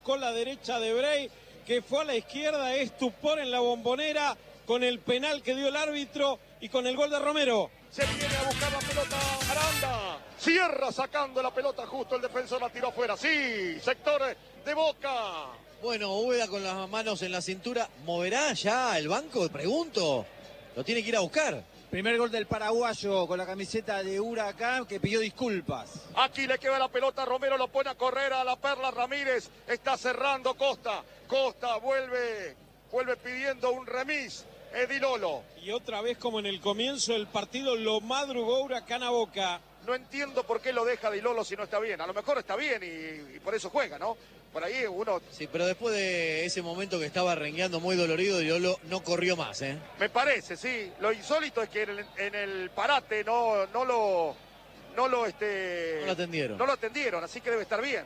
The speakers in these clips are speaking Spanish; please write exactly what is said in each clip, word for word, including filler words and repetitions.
Con la derecha de Brey, que fue a la izquierda, estupor en la Bombonera, con el penal que dio el árbitro y con el gol de Romero. Se viene a buscar la pelota Aranda. Cierra sacando la pelota justo, el defensor la tiró afuera. Sí, sector de Boca. Bueno, Úbeda con las manos en la cintura. ¿Moverá ya el banco? Pregunto. Lo tiene que ir a buscar. Primer gol del paraguayo con la camiseta de Huracán, que pidió disculpas. Aquí le queda la pelota, Romero lo pone a correr a la Perla Ramírez. Está cerrando Costa. Costa vuelve, vuelve pidiendo un remis. Edilolo. Y otra vez, como en el comienzo del partido, lo madrugó Huracán a Boca. No entiendo por qué lo deja Edilolo si no está bien. A lo mejor está bien y, y por eso juega, ¿no? Por ahí uno... Sí, pero después de ese momento que estaba rengueando muy dolorido, Edilolo no corrió más, ¿eh? Me parece, sí. Lo insólito es que en el, en el parate no, no lo... No lo, este... No lo atendieron. No lo atendieron, así que debe estar bien.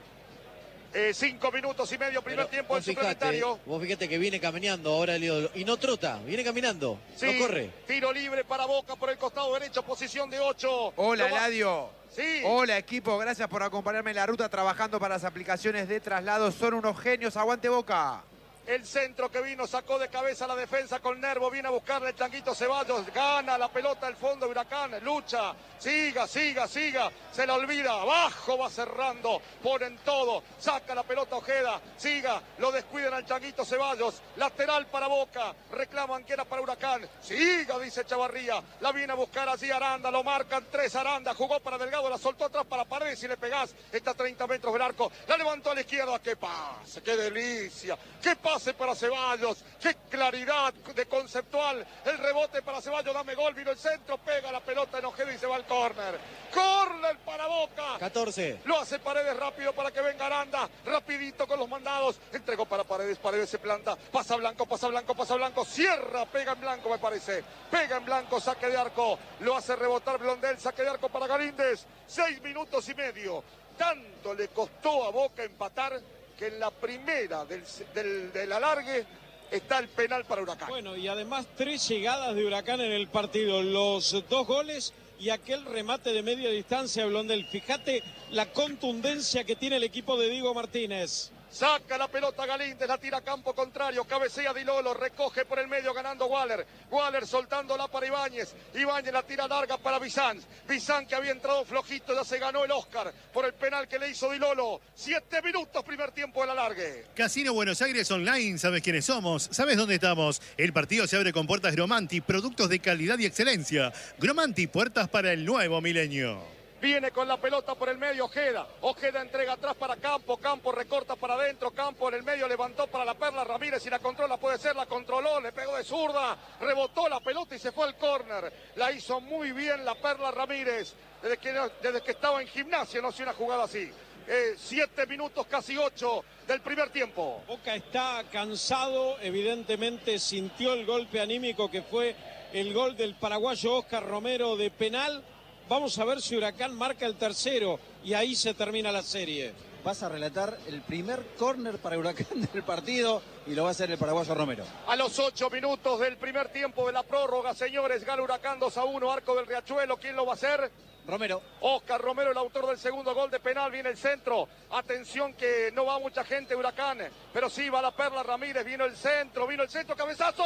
Eh, cinco minutos y medio, primer Pero tiempo del suplementario. Vos fíjate que viene caminando ahora el ídolo. Y no trota, viene caminando. Sí, no corre. Tiro libre para Boca por el costado derecho, posición de ocho. Hola, va... Eladio. Sí. Hola, equipo. Gracias por acompañarme en la ruta trabajando para las aplicaciones de traslado. Son unos genios. Aguante Boca. El centro que vino, sacó de cabeza la defensa con Nervo, viene a buscarle el Tanguito Ceballos, gana la pelota el fondo de Huracán, lucha, siga, siga, siga, se la olvida, abajo va cerrando, ponen todo, saca la pelota Ojeda, siga, lo descuidan al Tanguito Ceballos, lateral para Boca, reclaman que era para Huracán, siga, dice Chavarría, la viene a buscar allí Aranda, lo marcan tres Aranda, jugó para Delgado, la soltó atrás para Paredes y le pegás, está a treinta metros del arco, la levantó a la izquierda, qué pase, qué delicia, qué pase. Pase para Ceballos, qué claridad de conceptual, el rebote para Ceballos, dame gol, vino el centro, pega la pelota en Ojeda y se va al córner. Córner para Boca. catorce. Lo hace Paredes rápido para que venga Aranda, rapidito con los mandados, entregó para Paredes, Paredes se planta, pasa Blanco, pasa Blanco, pasa Blanco, cierra, pega en blanco me parece, pega en blanco, saque de arco, lo hace rebotar Blondel, saque de arco para Galíndez, seis minutos y medio, tanto le costó a Boca empatar que en la primera del, del, del alargue está el penal para Huracán. Bueno, y además tres llegadas de Huracán en el partido, los dos goles y aquel remate de media distancia, Blondel. Fíjate la contundencia que tiene el equipo de Diego Martínez. Saca la pelota Galíndez, la tira a campo contrario, cabecea Dilolo, recoge por el medio ganando Waller. Waller soltándola para Ibáñez. Ibáñez la tira larga para Bizán. Bizán que había entrado flojito, ya se ganó el Oscar por el penal que le hizo Dilolo. Siete minutos, primer tiempo del alargue. Casino Buenos Aires Online, ¿sabes quiénes somos? ¿Sabes dónde estamos? El partido se abre con puertas Gromanti, productos de calidad y excelencia. Gromanti, puertas para el nuevo milenio. Viene con la pelota por el medio Ojeda. Ojeda entrega atrás para Campo. Campo recorta para adentro. Campo en el medio levantó para la Perla Ramírez. Y la controla, puede ser, la controló. Le pegó de zurda. Rebotó la pelota y se fue al córner. La hizo muy bien la Perla Ramírez. Desde que, desde que estaba en Gimnasia no hacía una jugada así. Eh, siete minutos, casi ocho del primer tiempo. Boca está cansado. Evidentemente sintió el golpe anímico que fue el gol del paraguayo Oscar Romero de penal. Vamos a ver si Huracán marca el tercero y ahí se termina la serie. Vas a relatar el primer córner para Huracán del partido y lo va a hacer el paraguayo Romero. A los ocho minutos del primer tiempo de la prórroga, señores, gana Huracán dos a uno, arco del Riachuelo. ¿Quién lo va a hacer? Romero. Oscar Romero, el autor del segundo gol de penal, viene el centro. Atención que no va mucha gente Huracán, pero sí va la Perla Ramírez, vino el centro, vino el centro, cabezazo.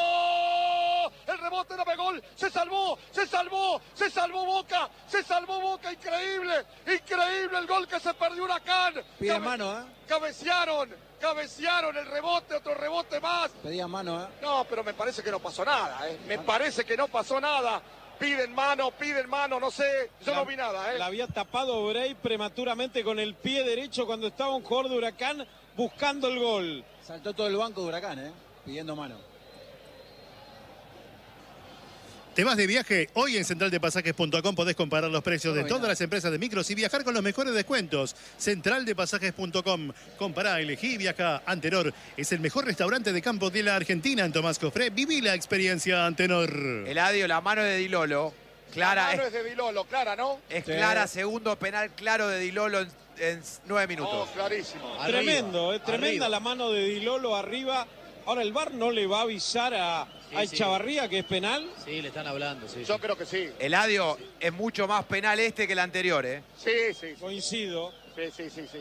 El rebote, dame gol, se salvó, se salvó, se salvó Boca, se salvó Boca, increíble, increíble el gol que se perdió Huracán. Pide Cabe mano, ¿eh? Cabecearon, cabecearon el rebote, otro rebote más. Pedía mano, ¿eh? No, pero me parece que no pasó nada, ¿eh? Me parece que no pasó nada. Piden mano, piden mano, no sé, yo la, no vi nada, ¿eh? La había tapado Brey prematuramente con el pie derecho cuando estaba un jugador de Huracán buscando el gol. Saltó todo el banco de Huracán, ¿eh? Pidiendo mano. ¿Te vas de viaje? Hoy en central de pasajes punto com podés comparar los precios de todas las empresas de micros y viajar con los mejores descuentos. central de pasajes punto com. Compará, elegí y viaja. Antenor es el mejor restaurante de campo de la Argentina. En Tomás Cofré, viví la experiencia Antenor. Eladio, la mano de Dilolo. Clara. La mano es, es de Dilolo, clara, ¿no? es Sí. clara, segundo penal claro de Dilolo en, en nueve minutos. Oh, clarísimo. Arriba, Tremendo, eh, tremenda arriba. la mano de Dilolo arriba. Ahora el V A R no le va a avisar a, Sí, a sí. Echavarría que es penal. Sí, le están hablando, sí. Yo sí. creo que sí. Eladio, es mucho más penal este que el anterior, ¿eh? Sí, sí, sí, Coincido. sí, sí, sí, sí.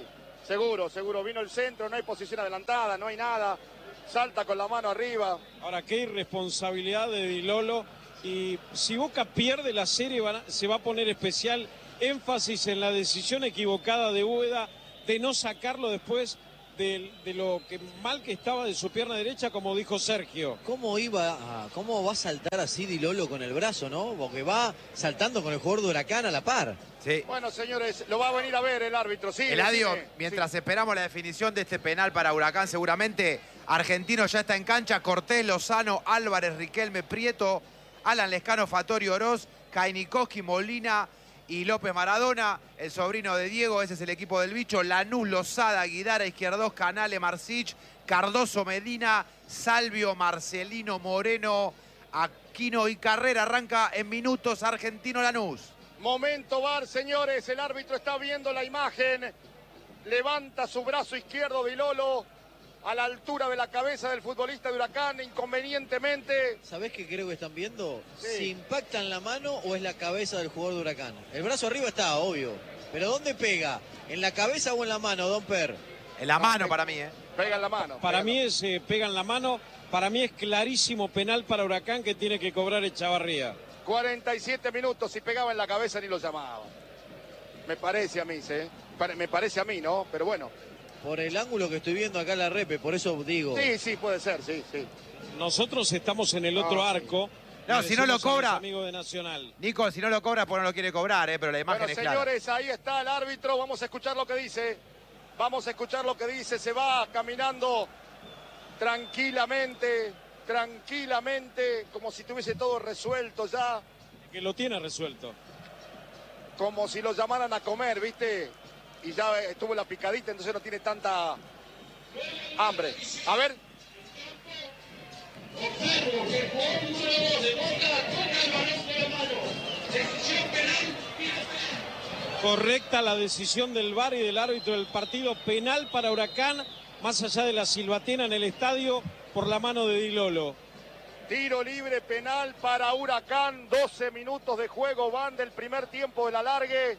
Seguro, seguro. Vino el centro, no hay posición adelantada, no hay nada. Salta con la mano arriba. Ahora, qué irresponsabilidad de Di Lolo. Y si Boca pierde la serie, van a, se va a poner especial énfasis en la decisión equivocada de Úbeda de no sacarlo después de, de lo que mal que estaba de su pierna derecha, como dijo Sergio. ¿Cómo iba a, cómo va a saltar así Di Lolo con el brazo, no? Porque va saltando con el jugador de Huracán a la par. Sí. Bueno, señores, lo va a venir a ver el árbitro. Sí, Eladio, decime. mientras Sí. esperamos la definición de este penal para Huracán, seguramente Argentino ya está en cancha. Cortés, Lozano, Álvarez, Riquelme, Prieto, Alan Lescano, Fattori, Oroz, Kainikowski, Molina y López Maradona, el sobrino de Diego. Ese es el equipo del bicho. Lanús, Lozada, Guidara, Izquierdos, Canale, Marcich, Cardoso, Medina, Salvio, Marcelino, Moreno, Aquino y Carrera. Arranca en minutos Argentino Lanús. Momento V A R, señores. El árbitro está viendo la imagen. Levanta su brazo izquierdo Di Lolo a la altura de la cabeza del futbolista de Huracán, inconvenientemente. ¿Sabés qué creo que están viendo? Sí. Si impactan la mano o es la cabeza del jugador de Huracán. El brazo arriba está, obvio. Pero ¿dónde pega? ¿En la cabeza o en la mano, Don Per? En la mano para mí, ¿eh? Pega en la mano. Para pega mí en es eh, pega en la mano. Para mí es clarísimo penal para Huracán que tiene que cobrar Echavarría. la- cuarenta y siete minutos, si pegaba en la cabeza ni lo llamaba. Me parece a mí, ¿eh? Pare- Me parece a mí, ¿no? Pero bueno. Por el ángulo que estoy viendo acá en la repe, por eso digo. Sí, sí, puede ser, sí, sí. Nosotros estamos en el otro Ah, sí. arco. No, Le si no lo decimos a los cobra. amigos de Nacional. Nico, si no lo cobra, pues no lo quiere cobrar, ¿eh? Pero la imagen Bueno, es clara. señores, ahí está el árbitro. Vamos a escuchar lo que dice. Vamos a escuchar lo que dice. Se va caminando tranquilamente, tranquilamente, como si tuviese todo resuelto ya. Que lo tiene resuelto. Como si lo llamaran a comer, ¿viste? Y ya estuvo la picadita, entonces no tiene tanta hambre. A ver. Correcta la decisión del V A R y del árbitro del partido. Penal para Huracán, más allá de la silbatina en el estadio, por la mano de Di Lolo. Tiro libre penal para Huracán. doce minutos de juego van del primer tiempo del alargue.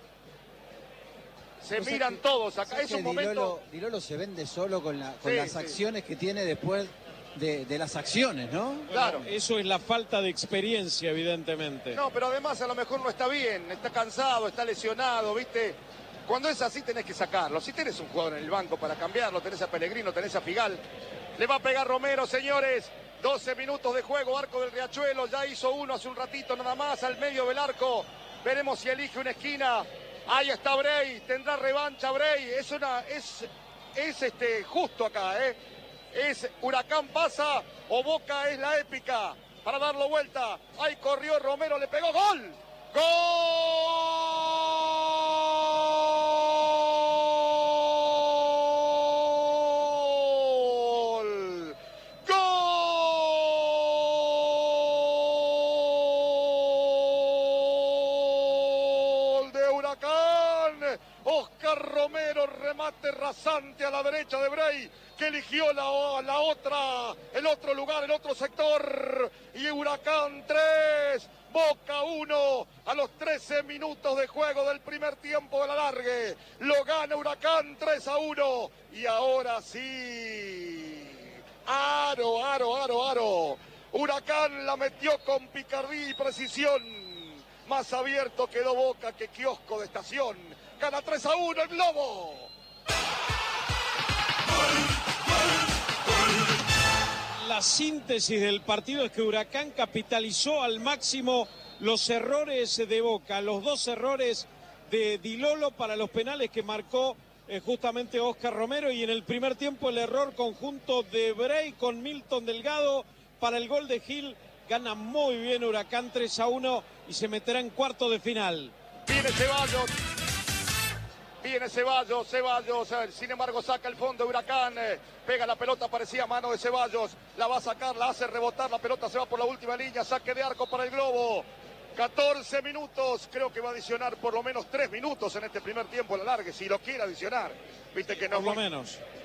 Se Pues es miran que- todos acá. es Es que un Di momento. Lolo, Di Lolo se vende solo con, la- con Sí, las sí. acciones que tiene después de, de las acciones, ¿no? Bueno, Claro. eso es la falta de experiencia, evidentemente. No, pero además a lo mejor no está bien, está cansado, está lesionado, ¿viste? Cuando es así tenés que sacarlo. Si tenés un jugador en el banco para cambiarlo, tenés a Pellegrino, tenés a Figal. Le va a pegar Romero, señores. doce minutos de juego, arco del Riachuelo. Ya hizo uno hace un ratito nada más al medio del arco. Veremos si elige una esquina. Ahí está Bray, tendrá revancha Bray. Es una, es, es este, justo acá, ¿eh? Es Huracán pasa o Boca es la épica para darlo vuelta. Ahí corrió Romero, le pegó gol. ¡Gol! ¡Gol de Huracán! Oscar Romero, remate rasante a la derecha de Bray, que eligió la, la otra, el otro lugar, el otro sector. Y Huracán tres, Boca uno, a los trece minutos de juego del primer tiempo de la largue. Lo gana Huracán tres a uno. Y ahora sí. Aro, aro, aro, aro. Huracán la metió con picardía y precisión. Más abierto quedó Boca que kiosco de estación. Gana tres a uno el Globo. La síntesis del partido es que Huracán capitalizó al máximo los errores de Boca, los dos errores de Di Lolo para los penales que marcó eh, justamente Oscar Romero, y en el primer tiempo el error conjunto de Bray con Milton Delgado para el gol de Gil. Gana muy bien Huracán tres a uno y se meterá en cuarto de final. Viene Ceballos. Viene Ceballos, Ceballos, eh, sin embargo saca el fondo de Huracán, eh, pega la pelota, parecía mano de Ceballos, la va a sacar, la hace rebotar, la pelota se va por la última línea, saque de arco para el Globo. catorce minutos, creo que va a adicionar por lo menos tres minutos en este primer tiempo a la larga, si lo quiere adicionar. Viste que no Por lo fue- menos.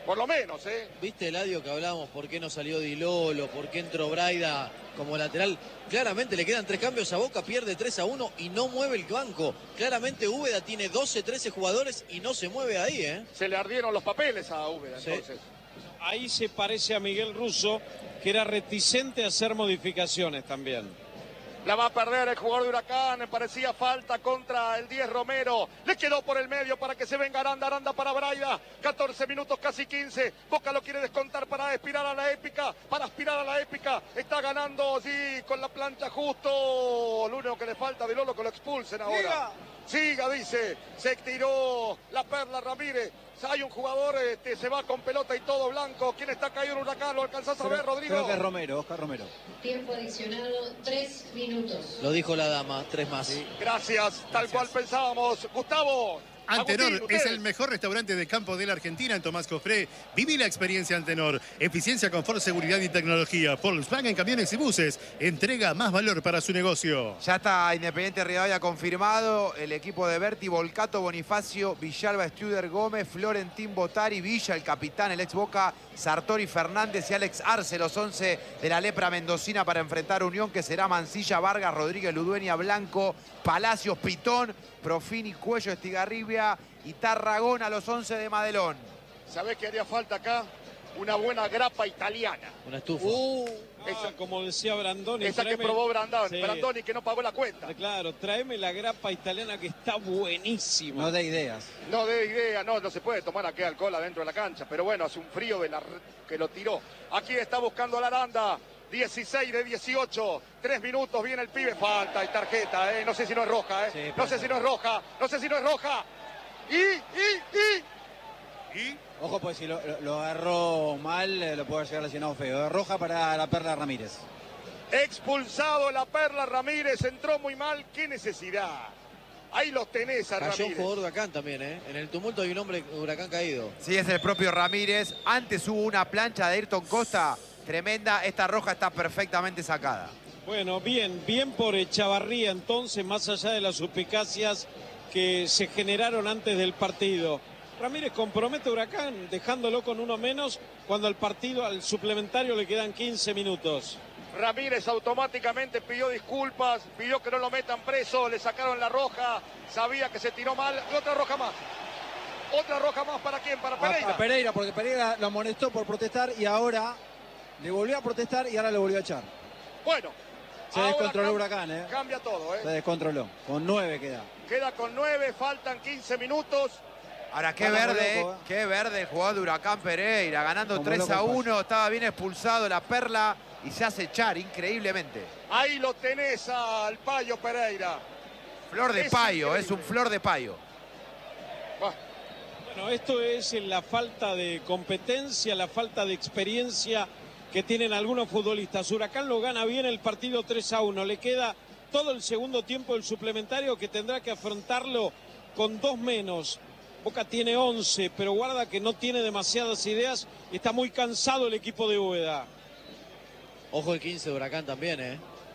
Por lo menos, ¿eh? ¿Viste, Eladio, que hablábamos por qué no salió Di Lolo, por qué entró Braida como lateral? Claramente le quedan tres cambios a Boca, pierde tres a uno y no mueve el banco. Claramente Úbeda tiene doce, trece jugadores y no se mueve ahí, ¿eh? Se le ardieron los papeles a Úbeda, Sí. entonces. Ahí se parece a Miguel Russo, que era reticente a hacer modificaciones también. La va a perder el jugador de Huracán, me parecía falta contra el diez Romero. Le quedó por el medio para que se venga Aranda, Aranda para Braida. catorce minutos, casi quince. Boca lo quiere descontar para aspirar a la épica, para aspirar a la épica. Está ganando, sí, con la plancha justo. Lo único que le falta de Lolo que lo expulsen ahora. Siga, dice, se tiró la Perla Ramírez. Hay un jugador, este, se va con pelota y todo blanco. ¿Quién está caído en Huracán? ¿Lo alcanzás a ver, Rodrigo? Creo que es Romero, Oscar Romero. Tiempo adicionado, tres minutos. Lo dijo la dama, tres más. Sí. Gracias, tal cual pensábamos. Gustavo. Antenor Agustín, es ustedes. el mejor restaurante de campo de la Argentina en Tomás Cofré. Viví la experiencia Antenor. Eficiencia, confort, seguridad y tecnología. Volkswagen Camiones y Buses. Entrega más valor para su negocio. Ya está Independiente Rivadavia confirmado. El equipo de Berti, Volcato, Bonifacio, Villalba, Studer, Gómez, Florentín, Botari, Villa, el capitán, el ex Boca, Sartori, Fernández y Alex Arce, los once de la lepra mendocina para enfrentar a Unión, que será Mancilla, Vargas, Rodríguez, Ludueña, Blanco, Palacios, Pitón, Profini, Cuello, Estigarribia y Tarragona, los once de Madelón. ¿Sabés qué haría falta acá? Una buena grapa italiana. Una estufa. Uh, Ah, esa como decía Brandoni. esa que tráeme- probó Brandoni, Sí. Brandoni que no pagó la cuenta. Claro, tráeme la grapa italiana que está buenísima. No de ideas. No de idea, no, no se puede tomar aquí alcohol adentro de la cancha, pero bueno, hace un frío de la r- que lo tiró. Aquí está buscando a la Aranda, dieciséis de dieciocho, tres minutos, viene el pibe, falta y tarjeta, eh. No sé si no es roja, eh. Sí, no puede sé ser. si no es roja, no sé si no es roja. Y, y, y. ¿Y? Ojo, pues si lo, lo- lo agarró mal, eh, lo puede llegar lesionado feo. Roja para la Perla Ramírez. Expulsado la Perla Ramírez, entró muy mal, qué necesidad. Ahí los tenés a Cayó un Ramírez. jugador de Huracán también, ¿eh? En el tumulto hay un hombre de Huracán caído. Sí, es el propio Ramírez. Antes hubo una plancha de Ayrton Costa tremenda. Esta roja está perfectamente sacada. Bueno, bien, bien por Echavarría entonces, más allá de las suspicacias que se generaron antes del partido. Ramírez compromete a Huracán, dejándolo con uno menos cuando al partido, al suplementario, le quedan quince minutos. Ramírez automáticamente pidió disculpas, pidió que no lo metan preso, le sacaron la roja, sabía que se tiró mal. Y otra roja más. Otra roja más, ¿para quién? Para A, Pereira. a Pereira, porque Pereira lo amonestó por protestar y ahora le volvió a protestar y ahora le volvió a echar. Bueno. Se ahora descontroló cam- Huracán, ¿eh? Cambia todo, Se ¿eh? descontroló. Con nueve queda. Queda con nueve, faltan quince minutos. Ahora, qué Está como verde, loco, eh. eh. Qué verde el jugador de Huracán Pereira, ganando Como tres loco a el uno. Estaba bien expulsado la Perla y se hace echar increíblemente. Ahí lo tenés al Payo Pereira. Flor de Es payo, increíble. es un flor de payo. Bah, Bueno, esto es la falta de competencia, la falta de experiencia que tienen algunos futbolistas. Huracán lo gana bien el partido tres a uno. Le queda todo el segundo tiempo del suplementario que tendrá que afrontarlo con dos menos. Boca tiene once, pero guarda que no tiene demasiadas ideas. Está muy cansado el equipo de Úbeda. Ojo el quince de Huracán también, ¿eh?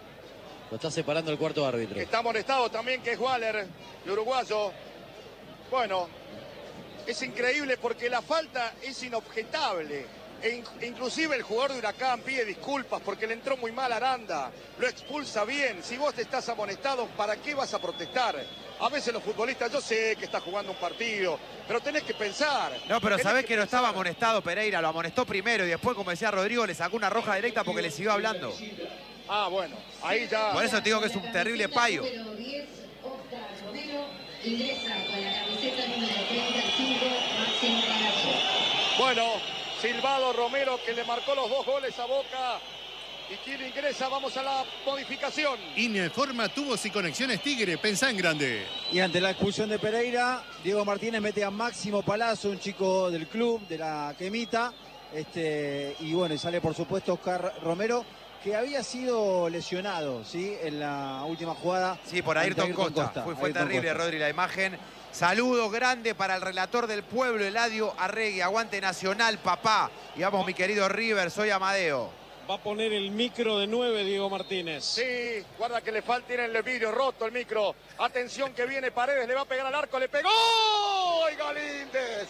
Lo está separando el cuarto árbitro. está amonestado también, que es Waller, el uruguayo. Bueno, es increíble porque la falta es inobjetable. E in- inclusive el jugador de Huracán pide disculpas porque le entró muy mal a Aranda. Lo expulsa bien. Si vos te estás amonestado, ¿para qué vas a protestar? A veces los futbolistas, yo sé que estás jugando un partido, pero tenés que pensar. No, pero Tenés sabés que no estaba pensar. amonestado Pereira, lo amonestó primero y después, como decía Rodrigo, le sacó una roja directa porque le siguió hablando. Ah, bueno, ahí ya. Por eso te digo que es un terrible payo. Número diez, Oscar Romero, ingresa con la camiseta número treinta y cinco, Máximo Palacio. Bueno, Silvado Romero que le marcó los dos goles a Boca. ¿Y quién ingresa? Vamos a la modificación. Informa tubos y conexiones Tigre, pensá en grande. Y ante la expulsión de Pereira, Diego Martínez mete a Máximo Palazzo, un chico del club, de la Quemita. Este, y bueno, y sale por supuesto Oscar Romero, que había sido lesionado, ¿sí? En la última jugada. Sí, por ante Ayrton Costa. Fue, fue Ayrton terrible, Costa. Rodri, la imagen. Saludo grande para el relator del pueblo, Eladio Arregui. Aguante Nacional, papá. Y vamos, mi querido River, soy Amadeo. Va a poner el micro de nueve, Diego Martínez. Sí, guarda que le falta, tiene el vidrio roto el micro. Atención que viene Paredes, le va a pegar al arco, le pegó. ¡Y Galíndez!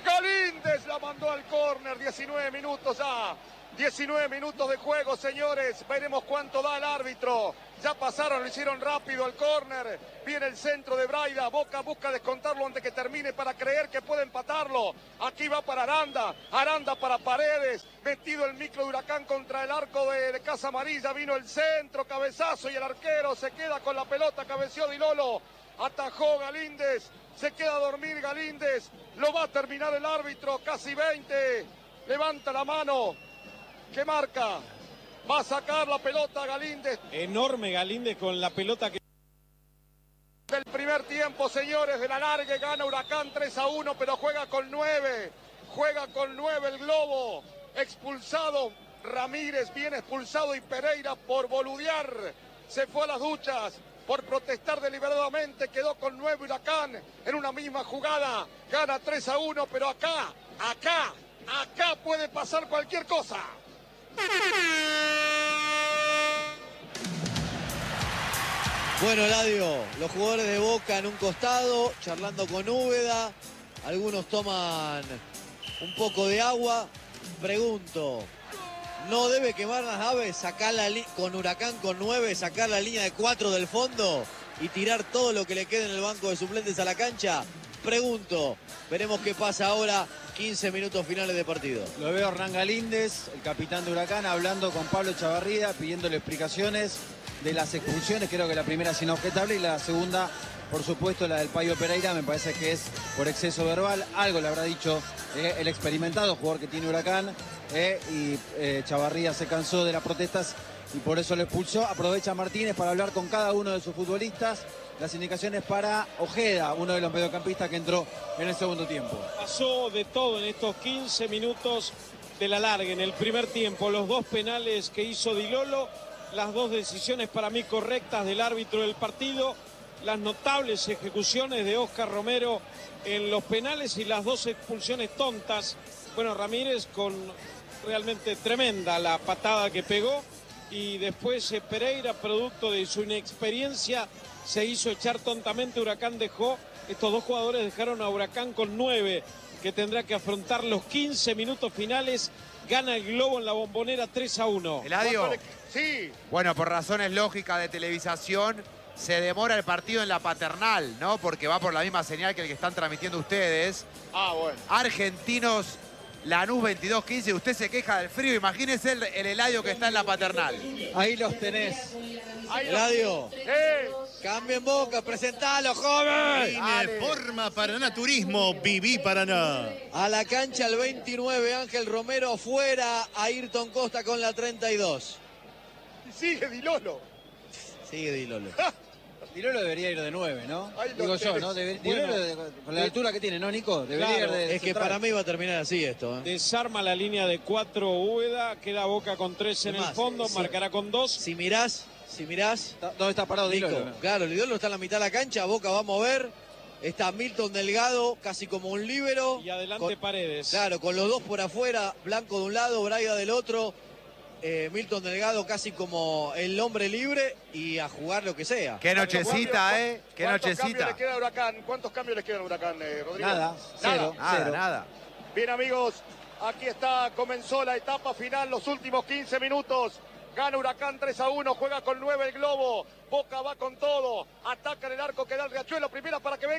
Galíndez la mandó al córner, diecinueve minutos ya. diecinueve minutos de juego, señores. Veremos cuánto da el árbitro. Ya pasaron, lo hicieron rápido el córner. Viene el centro de Braida. Boca busca descontarlo antes que termine para creer que puede empatarlo. Aquí va para Aranda. Aranda para Paredes. Metido el micro de Huracán contra el arco de, de Casa Amarilla. Vino el centro, cabezazo y el arquero se queda con la pelota. Cabeció Di Lolo. Atajó Galíndez. Se queda a dormir Galíndez. Lo va a terminar el árbitro. Casi veinte. Levanta la mano. ¿Qué marca? Va a sacar la pelota Galíndez. Enorme Galíndez con la pelota que... Del primer tiempo, señores, de la larga gana Huracán tres a uno, pero juega con nueve. Juega con nueve el Globo. Expulsado Ramírez, bien expulsado, y Pereira por boludear. Se fue a las duchas por protestar deliberadamente. Quedó con nueve Huracán en una misma jugada. Gana tres a uno, pero acá, acá, acá puede pasar cualquier cosa. Bueno, Eladio, los jugadores de Boca en un costado, charlando con Úbeda. Algunos toman un poco de agua. Pregunto, ¿no debe quemar las aves, sacar la con Huracán con nueve, sacar la línea de cuatro del fondo y tirar todo lo que le quede en el banco de suplentes a la cancha? Pregunto, veremos qué pasa ahora, quince minutos finales de partido. Lo veo a Hernán Galíndez, el capitán de Huracán, hablando con Pablo Chavarría, pidiéndole explicaciones de las expulsiones. Creo que la primera es inobjetable y la segunda, por supuesto, la del Payo Pereira, me parece que es por exceso verbal. Algo le habrá dicho eh, el experimentado jugador que tiene Huracán, eh, y eh, Chavarría se cansó de las protestas y por eso lo expulsó. Aprovecha Martínez para hablar con cada uno de sus futbolistas. Las indicaciones para Ojeda, uno de los mediocampistas que entró en el segundo tiempo. Pasó de todo en estos quince minutos de la larga. En el primer tiempo, los dos penales que hizo Di Lolo, las dos decisiones para mí correctas del árbitro del partido, las notables ejecuciones de Óscar Romero en los penales y las dos expulsiones tontas. Bueno, Ramírez con realmente tremenda la patada que pegó, y después eh, Pereira, producto de su inexperiencia, se hizo echar tontamente. Huracán dejó, estos dos jugadores dejaron a Huracán con nueve, que tendrá que afrontar los quince minutos finales. Gana el Globo en la Bombonera tres a uno. Eladio, Sí. bueno, por razones lógicas de televisación, se demora el partido en la Paternal, ¿no? Porque va por la misma señal que el que están transmitiendo ustedes. Ah, bueno. Argentinos, Lanús veintidós quince. Usted se queja del frío. Imagínese el, el Eladio que está en la Paternal. Ahí los tenés. Eladio, Eh. cambien Boca, presentalo, joven. Vine, forma Paraná Turismo, viví Paraná. A la cancha el veintinueve, Ángel Romero fuera, Ayrton Costa con la treinta y dos. Y sigue Di Lolo. Sigue Di Lolo. Di Lolo debería ir de nueve, ¿no? Ahí lo Digo yo, tenés. ¿no? Debe- Di Bueno. Lolo, de- con la altura que tiene, ¿no, Nico? Debería Claro, ir de Es que central. para mí va a terminar así esto, ¿eh? Desarma la línea de cuatro Úbeda, queda Boca con tres en Es el más, fondo, sí. marcará con dos. Si mirás, si mirás, Está- ¿Dónde está parado Di Nico, Lolo? claro, Di Lolo está en la mitad de la cancha, Boca va a mover, está Milton Delgado, casi como un líbero. Y adelante Con- Paredes. Claro, con los dos por afuera, Blanco de un lado, Braida del otro, eh, Milton Delgado casi como el hombre libre y a jugar lo que sea. Qué nochecita, ¿eh? Qué ¿Cuántos cambios nochecita. le queda a Huracán? ¿Cuántos cambios le quedan a Huracán, eh, Rodrigo? Nada, cero. Nada, cero. nada. Bien, amigos, aquí está, comenzó la etapa final, los últimos quince minutos. Gana Huracán tres a uno, juega con nueve el Globo. Boca va con todo, ataca en el arco que da el Riachuelo. Primera para que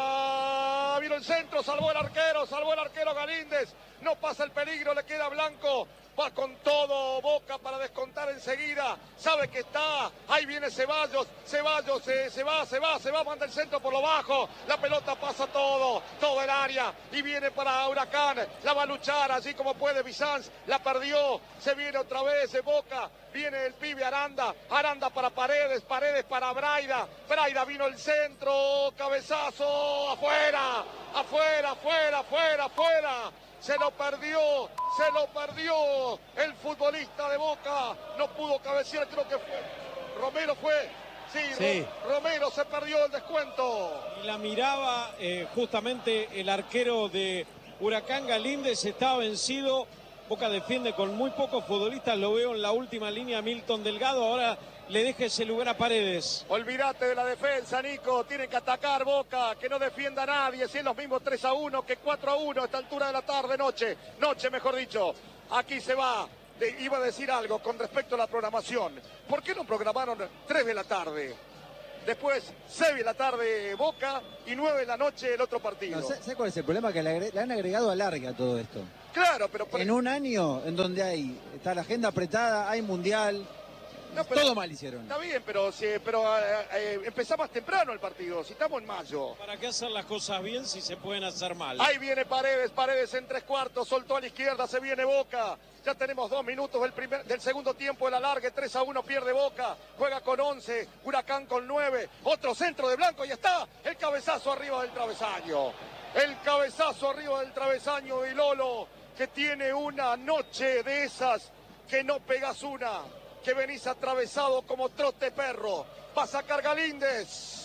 venga. Vino el centro, salvó el arquero, salvó el arquero Galíndez. No pasa el peligro, le queda Blanco. Va con todo Boca para descontar enseguida. Sabe que está. Ahí viene Ceballos. Ceballos se, se va, se va, se va. Manda el centro por lo bajo. La pelota pasa todo. Todo el área. Y viene para Huracán. La va a luchar allí como puede Bizanz. La perdió. Se viene otra vez de Boca. Viene el pibe Aranda. Aranda para Paredes. Paredes para Braida. Braida vino el centro. Cabezazo. Afuera. Afuera, afuera, afuera, afuera. Se lo perdió, se lo perdió el futbolista de Boca. No pudo cabecear, creo que fue. Romero fue. Sí, Sí. Ro- Romero se perdió el descuento. Y la miraba eh, justamente el arquero de Huracán. Galíndez, estaba vencido Boca defiende con muy pocos futbolistas, lo veo en la última línea Milton Delgado, ahora le deja ese lugar a Paredes. Olvídate de la defensa, Nico, tienen que atacar Boca, que no defienda a nadie, si es los mismos tres a uno que cuatro a uno a esta altura de la tarde, noche, noche mejor dicho. Aquí se va, de, iba a decir algo con respecto a la programación. ¿Por qué no programaron tres de la tarde? Después seis de la tarde Boca y nueve de la noche el otro partido. No, ¿sabes cuál es el problema? Que le, agre le han agregado alargue a todo esto. Claro, pero... Por... En un año en donde hay está la agenda apretada, hay mundial... No, pero, todo mal hicieron. Está bien, pero, si, pero eh, eh, empezá más temprano el partido, si estamos en mayo. ¿Para qué hacer las cosas bien si se pueden hacer mal? Ahí viene Paredes, Paredes en tres cuartos, soltó a la izquierda, se viene Boca. Ya tenemos dos minutos del, primer, del segundo tiempo, el alargue, tres a uno pierde Boca. Juega con once, Huracán con nueve. Otro centro de Blanco y está el cabezazo arriba del travesaño. El cabezazo arriba del travesaño y Lolo, que tiene una noche de esas que no pegas una. Que venís atravesado como trote perro. Va a sacar Galíndez.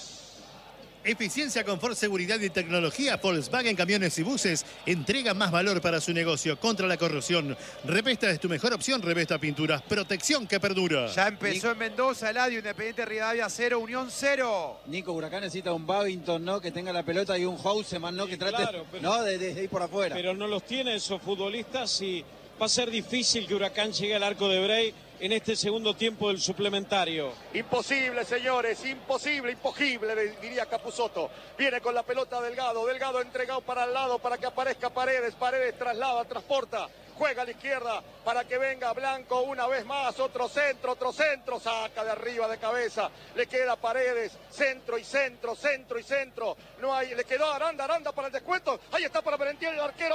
Eficiencia, confort, seguridad y tecnología. Volkswagen Camiones y Buses entrega más valor para su negocio. Contra la corrosión. Revesta es tu mejor opción. Revesta Pinturas. Protección que perdura. Ya empezó Nico. En Mendoza, Eladio, Independiente Rivadavia cero, Unión cero. Nico, Huracán necesita un Babington, ¿no? Que tenga la pelota y un Houseman, ¿no? Sí, que trate, claro, pero, ¿no? De, de, de ir por afuera. Pero no los tiene esos futbolistas y va a ser difícil que Huracán llegue al arco de Brey en este segundo tiempo del suplementario. Imposible, señores, imposible, imposible, diría Capusotto. Viene con la pelota Delgado, Delgado entregado para el lado para que aparezca Paredes, Paredes traslada, transporta, juega a la izquierda para que venga Blanco una vez más, otro centro, otro centro, saca de arriba de cabeza, le queda Paredes, centro y centro, centro y centro, no hay, le quedó Aranda, Aranda para el descuento, ahí está para Merentiel, el arquero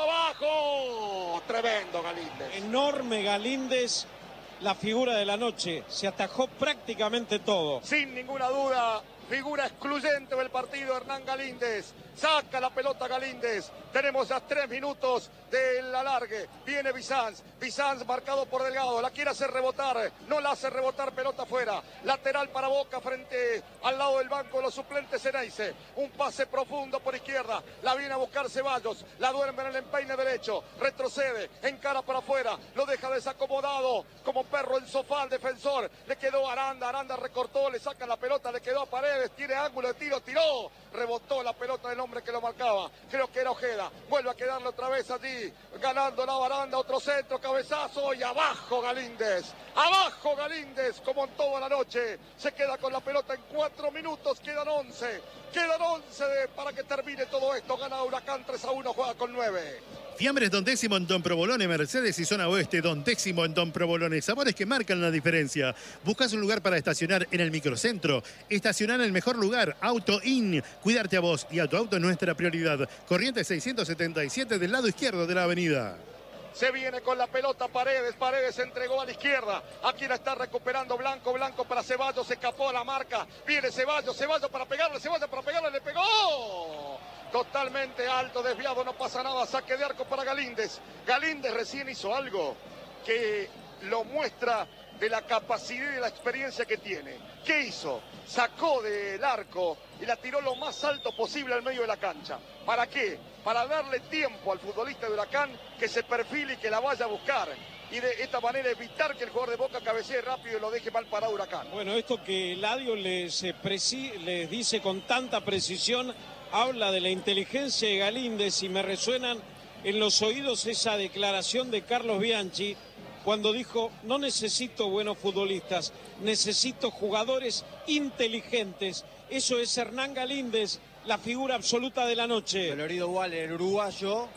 abajo, tremendo Galíndez. Enorme Galíndez. La figura de la noche, se atajó prácticamente todo. Sin ninguna duda, figura excluyente del partido Hernán Galíndez. Saca la pelota Galíndez. Tenemos ya tres minutos del alargue. Viene Bizanz. Bizanz marcado por Delgado. La quiere hacer rebotar. No la hace rebotar, pelota afuera. Lateral para Boca frente al lado del banco de los suplentes Ceneice. Un pase profundo por izquierda. La viene a buscar Ceballos. La duerme en el empeine derecho. Retrocede. Encara para afuera. Lo deja desacomodado. Como perro en sofá al defensor. Le quedó Aranda. Aranda recortó. Le saca la pelota. Le quedó a Paredes. Tiene ángulo de tiro. Tiró. Rebotó la pelota del hombre que lo marcaba. Creo que era Ojeda. Vuelve a quedarle otra vez allí. Ganando la baranda. Otro centro. Cabezazo. Y abajo Galíndez. Abajo Galíndez. Como en toda la noche. Se queda con la pelota en cuatro minutos. Quedan once. Quedan once de, para que termine todo esto. Gana Huracán tres a uno. Juega con nueve. Fiambres Don Décimo en Don Provolone, Mercedes y Zona Oeste. Don Décimo en Don Provolone. Sabores que marcan la diferencia. ¿Buscas un lugar para estacionar en el microcentro? Estacionar en el mejor lugar. Auto In. Cuidarte a vos y a tu auto es nuestra prioridad. Corrientes seiscientos setenta y siete del lado izquierdo de la avenida. Se viene con la pelota Paredes, Paredes entregó a la izquierda, aquí la está recuperando Blanco, Blanco para Ceballos, se escapó a la marca, viene Ceballos, Ceballos para pegarle, Ceballos para pegarle, le pegó, totalmente alto, desviado, no pasa nada, saque de arco para Galíndez, Galíndez recién hizo algo que lo muestra de la capacidad y de la experiencia que tiene. ¿Qué hizo? Sacó del arco y la tiró lo más alto posible al medio de la cancha. ¿Para qué? Para darle tiempo al futbolista de Huracán que se perfile y que la vaya a buscar. Y de esta manera evitar que el jugador de Boca cabecee rápido y lo deje mal parado Huracán. Bueno, esto que Eladio les, les dice con tanta precisión, habla de la inteligencia de Galíndez y me resuenan en los oídos esa declaración de Carlos Bianchi cuando dijo, no necesito buenos futbolistas, necesito jugadores inteligentes. Eso es Hernán Galíndez, la figura absoluta de la noche. Colorido Waller, uruguayo.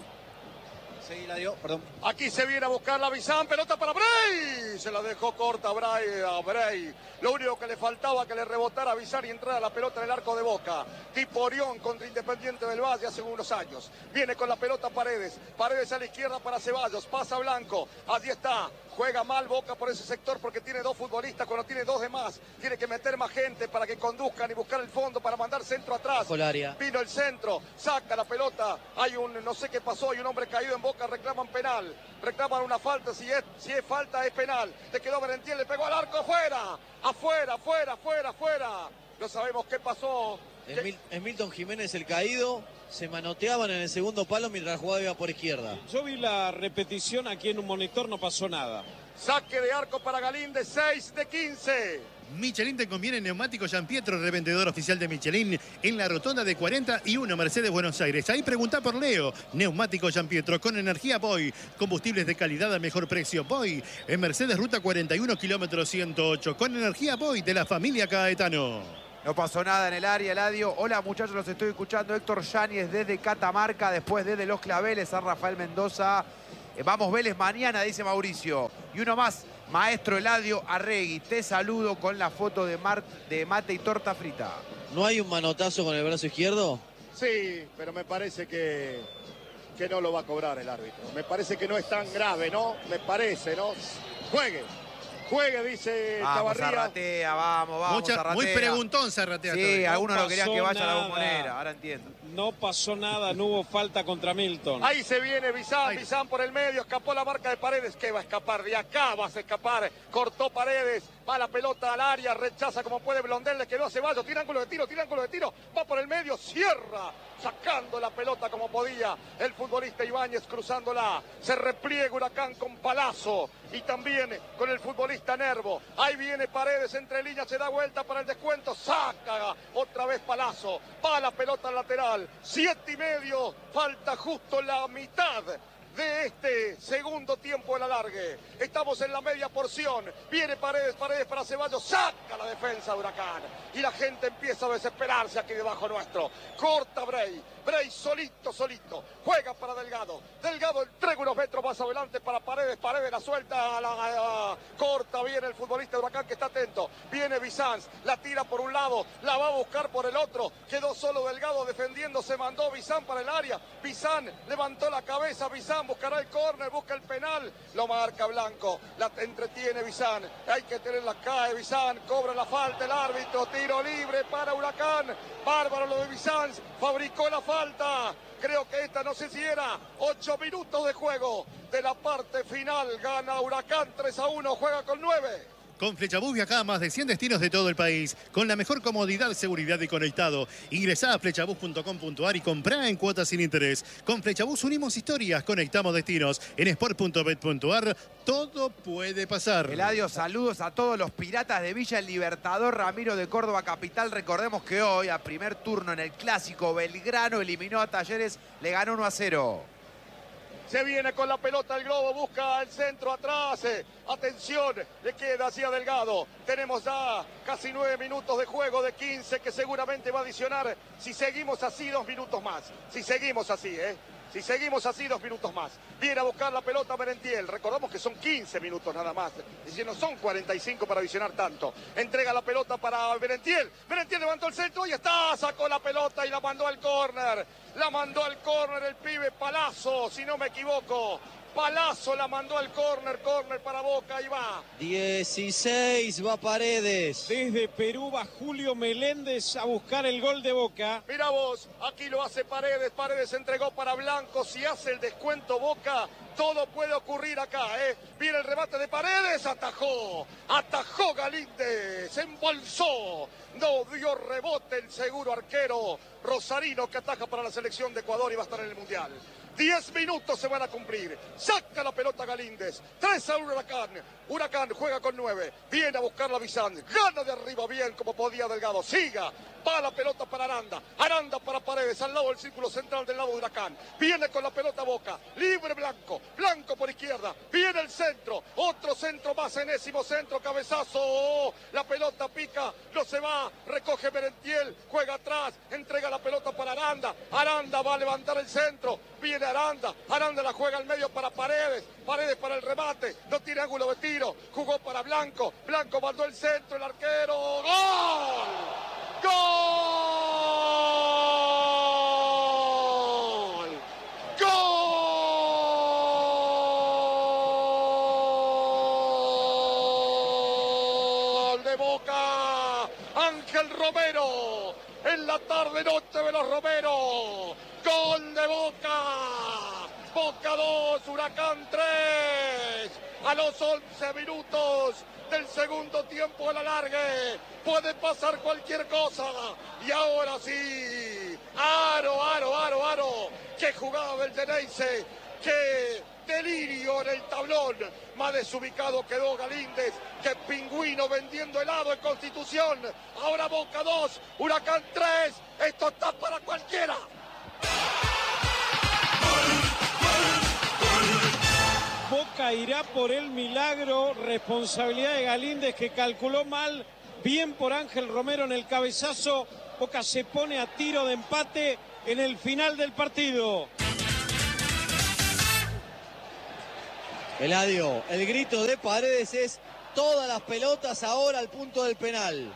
Seguí, la dio, perdón. Aquí se viene a buscar la Bizán, pelota para Brey. Se la dejó corta Brey, a Brey. Lo único que le faltaba que le rebotara a Bizán y entrara la pelota en el arco de Boca. Tipo Orión contra Independiente del Valle hace unos años. Viene con la pelota Paredes. Paredes a la izquierda para Ceballos. Pasa Blanco. Allí está. Juega mal Boca por ese sector porque tiene dos futbolistas. Cuando tiene dos de más, tiene que meter más gente para que conduzcan y buscar el fondo para mandar centro atrás. Vino el centro, saca la pelota. Hay un, no sé qué pasó, hay un hombre caído en Boca, reclaman penal. Reclaman una falta, si es, si es falta es penal. Le quedó Merentiel, le pegó al arco, afuera. Afuera, afuera, afuera, afuera. No sabemos qué pasó. Es, Mil, es Milton Jiménez el caído. se manoteaban en el segundo palo mientras la jugada iba por izquierda. Yo vi la repetición aquí en un monitor, no pasó nada. Saque de arco para Galíndez, seis de quince. Michelin te conviene neumático Gianpietro, revendedor oficial de Michelin en la rotonda de cuarenta y uno Mercedes Buenos Aires. Ahí pregunta por Leo. Neumático Gianpietro con energía Boy. Combustibles de calidad al mejor precio. Boy en Mercedes Ruta cuarenta y uno kilómetros ciento ocho. Con energía Boy de la familia Caetano. No pasó nada en el área, Eladio. Hola muchachos, los estoy escuchando. Héctor Yáñez desde Catamarca, después desde Los Claveles, San Rafael Mendoza. Eh, vamos Vélez mañana, dice Mauricio. Y uno más, maestro Eladio Arregui. Te saludo con la foto de, Mar de mate y torta frita. ¿No hay un manotazo con el brazo izquierdo? Sí, pero me parece que, que no lo va a cobrar el árbitro. Me parece que no es tan grave, ¿no? Me parece, ¿no? Juegue. Juegue, dice Vamos, Chavarría. Zarratea, vamos, vamos, Mucha, Zarratea. muy preguntón Zarratea. Sí, No algunos lo querían que vaya a la pasó bombonera, nada. ahora entiendo. No pasó nada, no hubo falta contra Milton. Ahí se viene Bizán, Ahí. Bizán por el medio, escapó la marca de Paredes. ¿Qué va a escapar? De acá vas a escapar. Cortó Paredes, va la pelota al área, rechaza como puede Blondel, le quedó a Ceballos, tira ángulo de tiro, tira ángulo de tiro, va por el medio, cierra, sacando la pelota como podía. El futbolista Ibáñez cruzándola, se repliega Huracán con Palazzo y también con el futbolista Nervo. Ahí viene Paredes entre líneas, se da vuelta para el descuento, saca otra vez Palazzo, va la pelota al lateral, siete y medio, falta justo la mitad de este segundo tiempo del alargue. Estamos en la media porción. Viene Paredes, Paredes para Ceballos. Saca la defensa de Huracán. Y la gente empieza a desesperarse aquí debajo nuestro. Corta Bray. Bray solito, solito. Juega para Delgado. Delgado entrega unos metros más adelante para Paredes. Paredes la suelta. La, la, la, corta bien el futbolista de Huracán que está atento. Viene Bizanz. La tira por un lado. La va a buscar por el otro. Quedó solo Delgado defendiendo. Se mandó Bizanz para el área. Bizanz levantó la cabeza. Bizanz buscará el córner, busca el penal, lo marca Blanco, la entretiene Bizán, hay que tenerla, cae Bizán, cobra la falta el árbitro, tiro libre para Huracán, bárbaro lo de Bizán, fabricó la falta, creo que esta no sé si era, ocho minutos de juego de la parte final, gana Huracán tres a uno, juega con nueve. Con Flechabús viaja a más de cien destinos de todo el país, con la mejor comodidad, seguridad y conectado. Ingresá a flechabús punto com punto ar y comprá en cuotas sin interés. Con Flechabús unimos historias, conectamos destinos. En sport punto bet punto ar todo puede pasar. Eladio, saludos a todos los piratas de Villa El Libertador, Ramiro de Córdoba Capital. Recordemos que hoy, a primer turno en el Clásico, Belgrano eliminó a Talleres, le ganó uno a cero. Se viene con la pelota el globo, busca el centro atrás. Eh, atención, le queda hacia Delgado. Tenemos ya casi nueve minutos de juego de quince que seguramente va a adicionar si seguimos así dos minutos más. Si seguimos así, ¿eh? Si seguimos así, dos minutos más. Viene a buscar la pelota Merentiel. Recordamos que son quince minutos nada más. Es decir, no son cuarenta y cinco para adicionar tanto. Entrega la pelota para Merentiel. Merentiel levantó el centro y está. Sacó la pelota y la mandó al córner. La mandó al córner el pibe Palazzo, si no me equivoco. Palazzo la mandó al córner, córner para Boca y va. dieciséis va Paredes. Desde Perú va Julio Meléndez a buscar el gol de Boca. Mira vos, aquí lo hace Paredes, Paredes entregó para Blanco, si hace el descuento Boca, todo puede ocurrir acá, ¿eh? Viene el remate de Paredes, atajó, atajó Galíndez, se embolsó, no dio rebote el seguro arquero rosarino que ataja para la selección de Ecuador y va a estar en el Mundial. Diez minutos se van a cumplir. Saca la pelota Galíndez. tres a uno Huracán. Huracán juega con nueve. Viene a buscar la Bizán. Gana de arriba bien como podía Delgado. Siga. Va la pelota para Aranda. Aranda para Paredes. Al lado del círculo central del lado de Huracán. Viene con la pelota Boca. Libre Blanco. Blanco por izquierda. Viene el centro. Otro centro más. Enésimo centro. Cabezazo. La pelota pica. No se va. Recoge Merentiel. Juega atrás. Entrega la pelota para Aranda. Aranda va a levantar el centro. Viene Aranda. Aranda la juega al medio para Paredes. Paredes para el remate. No tiene ángulo de tiro. Jugó para Blanco. Blanco mandó el centro. El arquero. ¡Gol! ¡Gol! ¡Gol de Boca! Ángel Romero. En la tarde noche de los Romero. Gol de Boca. Boca dos, Huracán tres. A los once minutos del segundo tiempo del alargue. Puede pasar cualquier cosa. Y ahora sí, Aro, aro, aro, aro. Qué jugada del Geneise. Qué delirio en el tablón. Más desubicado quedó Galíndez que Pingüino vendiendo helado en Constitución. Ahora Boca dos, Huracán tres. Esto está para cualquiera. Boca irá por el milagro, responsabilidad de Galíndez que calculó mal, bien por Ángel Romero en el cabezazo. Boca se pone a tiro de empate en el final del partido. Eladio, el grito de Paredes es todas las pelotas ahora al punto del penal.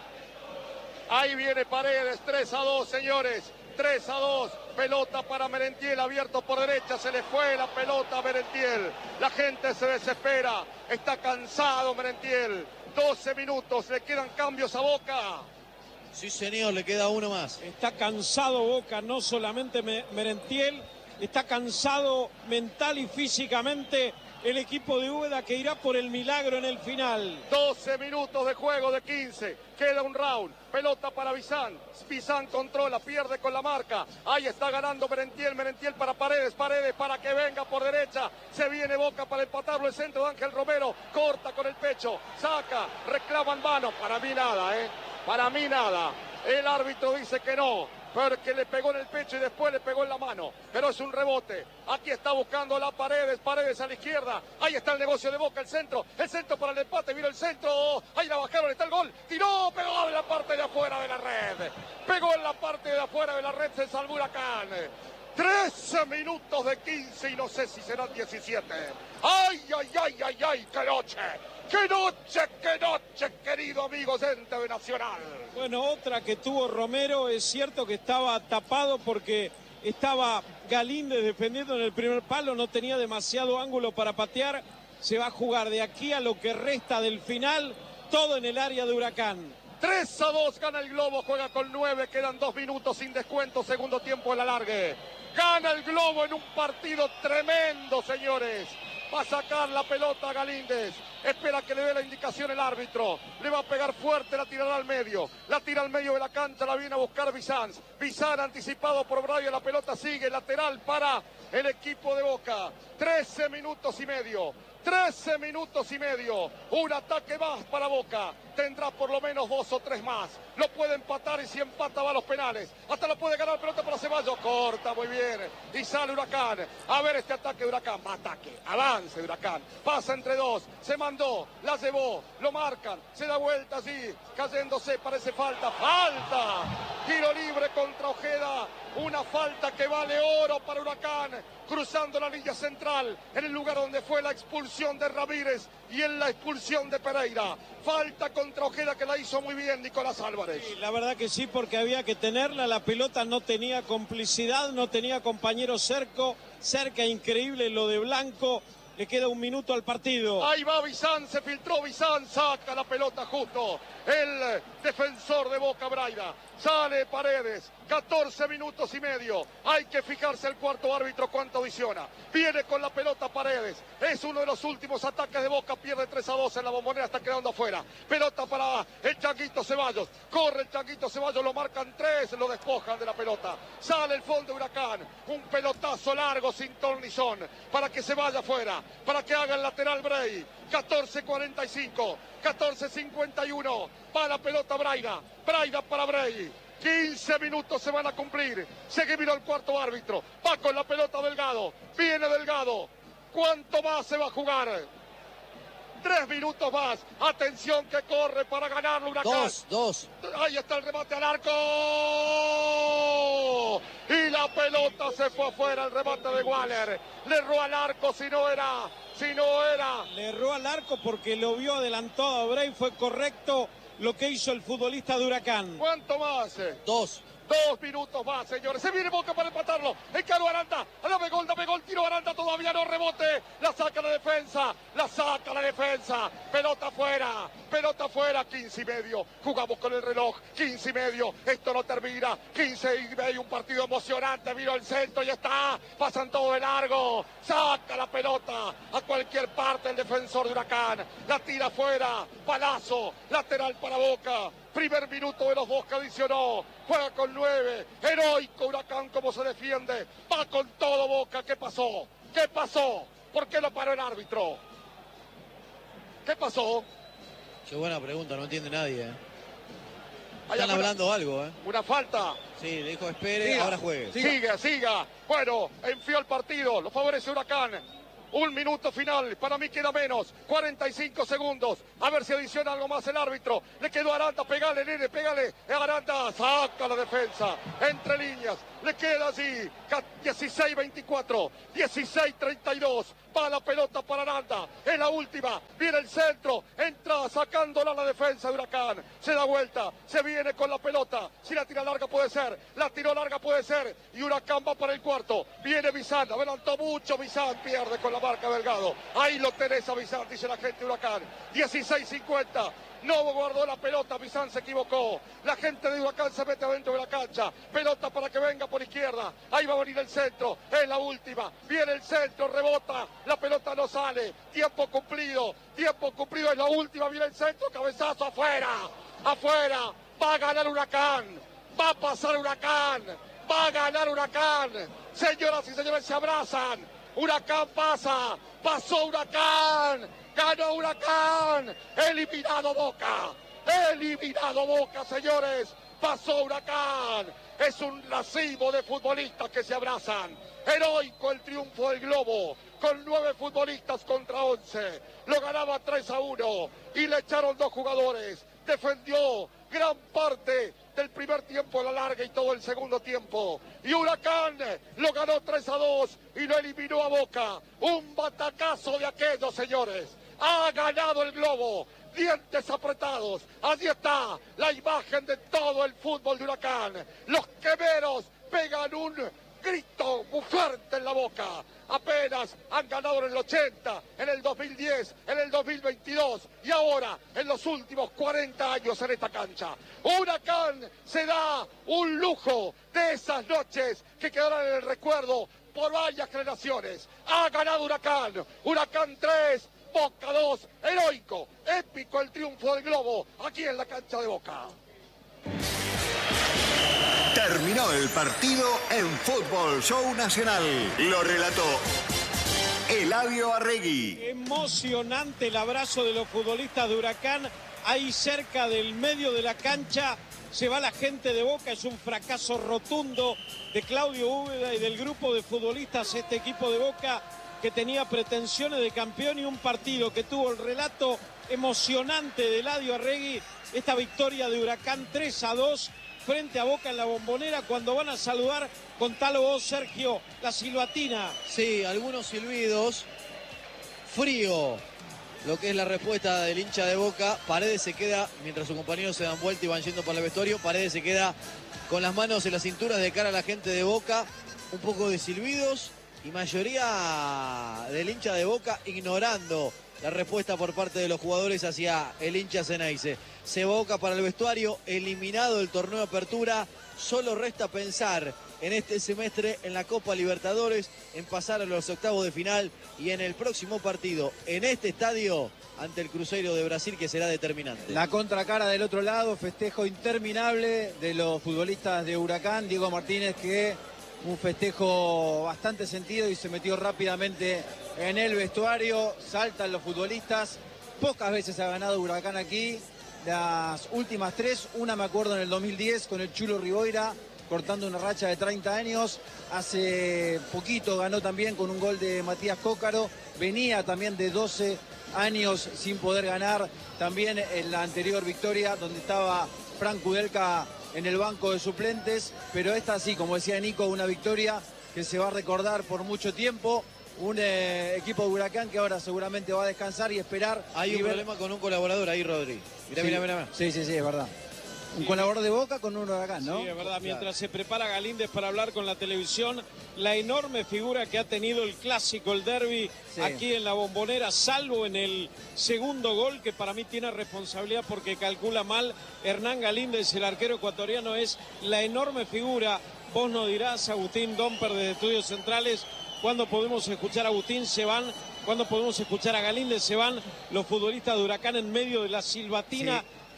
Ahí viene Paredes, tres a dos, señores. tres a dos, pelota para Merentiel, abierto por derecha, se le fue la pelota a Merentiel. La gente se desespera, está cansado Merentiel. doce minutos, le quedan cambios a Boca. Sí, señor, le queda uno más. Está cansado Boca, no solamente Merentiel, está cansado mental y físicamente el equipo de Úbeda que irá por el milagro en el final. doce minutos de juego de quince, queda un round, pelota para Bizán, Bizán controla, pierde con la marca, ahí está ganando Merentiel, Merentiel para Paredes, Paredes para que venga por derecha, se viene Boca para empatarlo, el centro de Ángel Romero, corta con el pecho, saca, reclama en mano, para mí nada, eh, para mí nada, el árbitro dice que no, porque le pegó en el pecho y después le pegó en la mano, pero es un rebote. Aquí está buscando la Paredes, Paredes a la izquierda, ahí está el negocio de Boca, el centro, el centro para el empate, vino el centro, ahí la bajaron, está el gol, tiró, pegó en la parte de afuera de la red, pegó en la parte de afuera de la red, se salvó Huracán. trece minutos de quince y no sé si serán diecisiete. ¡Ay, ay, ay, ay, ay! ¡Qué noche! ¡Qué noche, qué noche, querido amigo oyente de Nacional! Bueno, otra que tuvo Romero, es cierto que estaba tapado porque estaba Galíndez defendiendo en el primer palo, no tenía demasiado ángulo para patear. Se va a jugar de aquí a lo que resta del final, todo en el área de Huracán. tres a dos gana el Globo, juega con nueve, quedan dos minutos sin descuento, segundo tiempo el alargue. Gana el Globo en un partido tremendo, señores. Va a sacar la pelota a Galíndez. Espera que le dé la indicación el árbitro. Le va a pegar fuerte, la tirará al medio. La tira al medio de la cancha, la viene a buscar Bizán. Bizán anticipado por Brian, la pelota sigue, lateral para el equipo de Boca. trece minutos y medio. trece minutos y medio. Un ataque más para Boca. Tendrá por lo menos dos o tres más. Lo puede empatar y si empata va a los penales. Hasta lo puede ganar, pelota para Ceballos. Corta muy bien. Y sale Huracán. A ver este ataque de Huracán. Va ataque. Avance de Huracán. Pasa entre dos. Se mandó. La llevó. Lo marcan. Se da vuelta así. Cayéndose. Parece falta. ¡Falta! Tiro libre contra Ojeda. Una falta que vale oro para Huracán. Cruzando la línea central. En el lugar donde fue la expulsión de Ramírez. Y en la expulsión de Pereira. Falta contra Ojeda que la hizo muy bien Nicolás Álvarez. Sí, la verdad que sí, porque había que tenerla. La pelota no tenía complicidad, no tenía compañero cerco. Cerca, increíble lo de Blanco. Le queda un minuto al partido. Ahí va Bizán, se filtró Bizán, saca la pelota justo. El defensor de Boca, Braida. Sale Paredes, catorce minutos y medio. Hay que fijarse el cuarto árbitro cuánto adiciona. Viene con la pelota Paredes. Es uno de los últimos ataques de Boca. Pierde tres a dos en la Bombonera, está quedando afuera. Pelota para el Changuito Ceballos. Corre el Changuito Ceballos, lo marcan tres, lo despojan de la pelota. Sale el fondo de Huracán. Un pelotazo largo sin ton ni son. Para que se vaya afuera. Para que haga el lateral Bray. catorce cuarenta y cinco. catorce cincuenta y uno. Va la pelota Braida. Braida para Bray. quince minutos se van a cumplir. Se que miró el cuarto árbitro. Va con la pelota Delgado. Viene Delgado. ¿Cuánto más se va a jugar? Tres minutos más. Atención que corre para ganar Huracán. Dos, dos. Ahí está el remate al arco. Y la pelota se fue afuera. El remate de Waller. Le erró al arco si no era. Si no era. Le erró al arco porque lo vio adelantado a Bray. Fue correcto lo que hizo el futbolista de Huracán. ¿Cuánto más? Dos. Dos minutos más, señores. Se viene Boca para empatarlo. Encaró Aranda. Dame gol, dame gol. Tiro Aranda. Todavía no rebote. La saca la defensa. La saca la defensa. Pelota afuera. Pelota afuera. quince y medio. Jugamos con el reloj. quince y medio. Esto no termina. quince y medio. Un partido emocionante. Vino el centro y está. Pasan todo de largo. Saca la pelota a cualquier parte el defensor de Huracán. La tira afuera. Palazo. Lateral para Boca. Primer minuto de los Boca, adicionó. Juega con nueve. Heroico Huracán, como se defiende. Va con todo Boca. ¿Qué pasó? ¿Qué pasó? ¿Por qué lo paró el árbitro? ¿Qué pasó? Qué buena pregunta, no entiende nadie. ¿eh? Hay Están alguna- hablando algo, ¿eh? Una falta. Sí, le dijo espere, Siga, ahora juegue. Siga, siga. Bueno, enfrió el partido. Lo favorece Huracán. Un minuto final. Para mí queda menos. cuarenta y cinco segundos. A ver si adiciona algo más el árbitro. Le quedó a Aranda. Pégale, nene, pégale. Aranda saca la defensa. Entre líneas. Le queda allí. dieciséis veinticuatro. dieciséis treinta y dos. Va la pelota para Aranda. Es la última. Viene el centro. Entra sacándola la defensa de Huracán. Se da vuelta. Se viene con la pelota. Si la tira larga puede ser. La tiró larga puede ser. Y Huracán va para el cuarto. Viene Bizán. Adelantó mucho Bizán. Pierde con la marca Delgado. Ahí lo tenés a Bizán, dice la gente de Huracán. dieciséis cincuenta. No guardó la pelota, Bizán se equivocó. La gente de Huracán se mete adentro de la cancha. Pelota para que venga por izquierda. Ahí va a venir el centro. Es la última. Viene el centro, rebota. La pelota no sale. Tiempo cumplido. Tiempo cumplido. Es la última. Viene el centro. Cabezazo afuera. Afuera. Va a ganar Huracán. Va a pasar Huracán. Va a ganar Huracán. Señoras y señores, se abrazan. Huracán pasa. Pasó Huracán. Ganó Huracán. Eliminado Boca. Eliminado Boca, señores. Pasó Huracán. Es un racimo de futbolistas que se abrazan. Heroico el triunfo del Globo. Con nueve futbolistas contra once. Lo ganaba tres a uno. Y le echaron dos jugadores. Defendió gran parte del primer tiempo a la larga y todo el segundo tiempo. Y Huracán lo ganó tres a dos y lo eliminó a Boca. Un batacazo de aquellos, señores. Ha ganado el Globo. Dientes apretados. Allí está la imagen de todo el fútbol de Huracán. Los quemeros pegan un grito muy fuerte en la Boca. Apenas han ganado en el ochenta, en el dos mil diez, en el dos mil veintidós y ahora en los últimos cuarenta años en esta cancha. Huracán se da un lujo de esas noches que quedarán en el recuerdo por varias generaciones. Ha ganado Huracán. Huracán tres, Boca dos. Heroico, épico el triunfo del Globo aquí en la cancha de Boca. Terminó el partido en Fútbol Show Nacional. Lo relató Eladio Arregui. Emocionante el abrazo de los futbolistas de Huracán. Ahí cerca del medio de la cancha se va la gente de Boca. Es un fracaso rotundo de Claudio Úbeda y del grupo de futbolistas. Este equipo de Boca que tenía pretensiones de campeón y un partido que tuvo el relato emocionante de Eladio Arregui. Esta victoria de Huracán tres a dos. Frente a Boca en la Bombonera, cuando van a saludar con tal voz, Sergio, la silbatina. Sí, algunos silbidos. Frío. Lo que es la respuesta del hincha de Boca. Paredes se queda, mientras sus compañeros se dan vuelta y van yendo para el vestuario, Paredes se queda con las manos en la cintura de cara a la gente de Boca. Un poco de silbidos y mayoría del hincha de Boca ignorando la respuesta por parte de los jugadores hacia el hincha Ceneice. Se va Boca para el vestuario, eliminado del torneo de apertura. Solo resta pensar en este semestre en la Copa Libertadores, en pasar a los octavos de final y en el próximo partido en este estadio ante el Cruzeiro de Brasil, que será determinante. La contracara del otro lado, festejo interminable de los futbolistas de Huracán. Diego Martínez, que un festejo bastante sentido y se metió rápidamente en el vestuario. Saltan los futbolistas. Pocas veces ha ganado Huracán aquí. Las últimas tres, una me acuerdo en el dos mil diez con el Chulo Riboira, cortando una racha de treinta años. Hace poquito ganó también con un gol de Matías Cócaro. Venía también de doce años sin poder ganar. También en la anterior victoria, donde estaba Frank Kudelka en el banco de suplentes. Pero esta sí, como decía Nico, una victoria que se va a recordar por mucho tiempo. Un eh, equipo de Huracán que ahora seguramente va a descansar y esperar. Hay y un ver... problema con un colaborador ahí, Rodri. Mira, sí, mira, mira. Sí, sí, sí, es verdad. Un sí. colaborador de Boca con un Huracán, ¿no? Sí, es verdad. Claro. Mientras se prepara Galíndez para hablar con la televisión, la enorme figura que ha tenido el clásico, el derbi, sí. aquí en la Bombonera, salvo en el segundo gol, que para mí tiene responsabilidad porque calcula mal. Hernán Galíndez, el arquero ecuatoriano, es la enorme figura. Vos nos dirás, Agustín Domper, desde Estudios Centrales, ¿cuándo podemos escuchar a Agustín? Se van. ¿Cuándo podemos escuchar a Galíndez? Se van los futbolistas de Huracán en medio de la silbatina. Sí.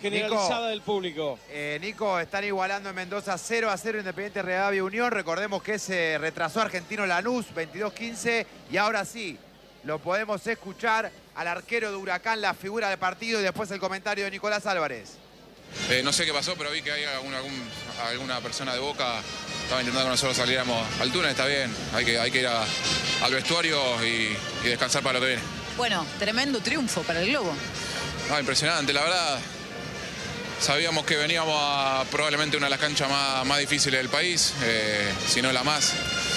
generalizada Nico, del público. Eh, Nico, están igualando en Mendoza cero a cero Independiente Rivadavia Unión. Recordemos que se retrasó Argentino Lanús veintidós quince y ahora sí, lo podemos escuchar al arquero de Huracán, la figura del partido, y después el comentario de Nicolás Álvarez. Eh, no sé qué pasó, pero vi que hay algún, algún, alguna persona de Boca estaba intentando que nosotros saliéramos al túnel. Está bien, hay que, hay que ir a, al vestuario y, y descansar para lo que viene. Bueno, tremendo triunfo para el Globo. No, impresionante, la verdad. Sabíamos que veníamos a probablemente una de las canchas más, más difíciles del país, eh, si no la más.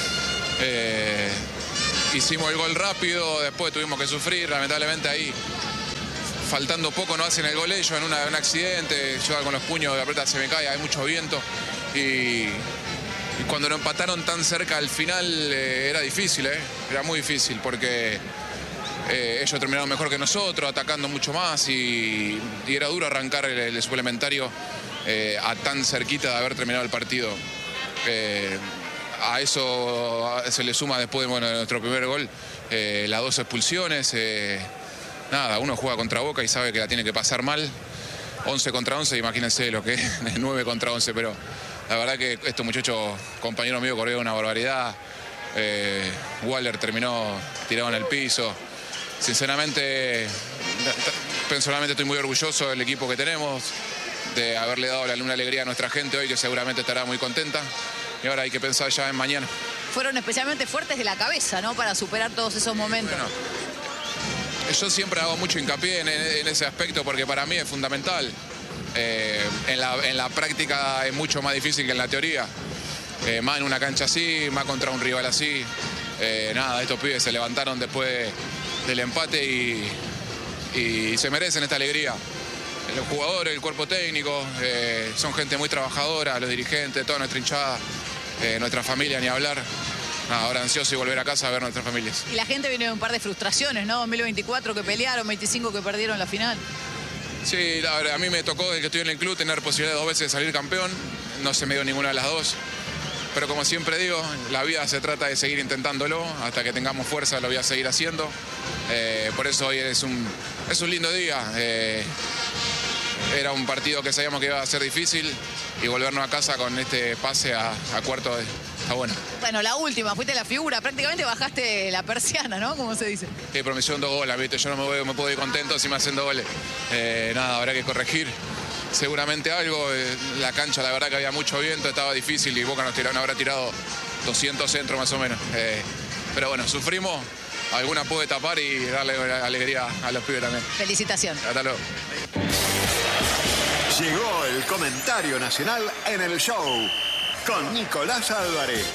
Eh, hicimos el gol rápido, después tuvimos que sufrir, lamentablemente ahí, faltando poco, no hacen el gol ellos en una, un accidente, yo con los puños de la pelota se me cae, hay mucho viento. Y, y cuando nos empataron tan cerca al final eh, era difícil, eh, era muy difícil porque... Eh, ellos terminaron mejor que nosotros, atacando mucho más y, y era duro arrancar el, el suplementario eh, a tan cerquita de haber terminado el partido. Eh, a eso a, se le suma después bueno, de nuestro primer gol eh, las dos expulsiones. Eh, nada, uno juega contra Boca y sabe que la tiene que pasar mal. once contra once, imagínense lo que es nueve contra once, pero la verdad que estos muchachos, compañeros míos, corrieron una barbaridad. Eh, Waller terminó tirado en el piso. Sinceramente, personalmente estoy muy orgulloso del equipo que tenemos, de haberle dado una alegría a nuestra gente hoy, que seguramente estará muy contenta. Y ahora hay que pensar ya en mañana. Fueron especialmente fuertes de la cabeza, ¿no? Para superar todos esos momentos. Bueno, yo siempre hago mucho hincapié en, en ese aspecto porque para mí es fundamental. Eh, en, la, en la práctica es mucho más difícil que en la teoría. Eh, más en una cancha así, más contra un rival así. Eh, nada, estos pibes se levantaron después del empate y, y se merecen esta alegría. Los jugadores, el cuerpo técnico, eh, son gente muy trabajadora, los dirigentes, toda nuestra hinchada, eh, nuestra familia, ni hablar. Nada, ahora ansioso y volver a casa a ver nuestras familias. Y la gente viene de un par de frustraciones, ¿no? dos mil veinticuatro que pelearon, veinticinco que perdieron la final. Sí, la verdad, a mí me tocó desde que estoy en el club tener posibilidad dos veces de salir campeón. No se me dio ninguna de las dos. Pero como siempre digo, la vida se trata de seguir intentándolo. Hasta que tengamos fuerza lo voy a seguir haciendo. Eh, por eso hoy es un, es un lindo día. Eh, era un partido que sabíamos que iba a ser difícil. Y volvernos a casa con este pase a, a cuarto está bueno. Bueno, la última, fuiste la figura. Prácticamente bajaste la persiana, ¿no? Como se dice. Sí, pero me hicieron dos goles, ¿viste? Yo no me, voy, me puedo ir contento si me hacen dos goles. Eh, nada, habrá que corregir. Seguramente algo, eh, la cancha la verdad que había mucho viento, estaba difícil y Boca nos tiraron, habrá tirado doscientos centros más o menos. Eh, pero bueno, sufrimos, alguna puede tapar y darle alegría a los pibes también. Felicitaciones. Hasta luego. Llegó el comentario nacional en el show con Nicolás Álvarez.